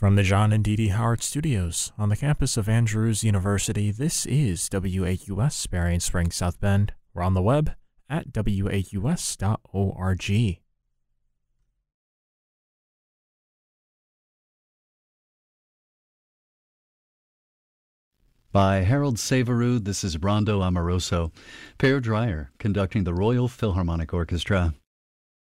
From the John and Dee Dee Howard Studios on the campus of Andrews University, this is WAUS Berrien Springs, South Bend. We're on the web at waus.org. By Harold Savarud, this is Rondo Amoroso. Per Dreyer conducting the Royal Philharmonic Orchestra.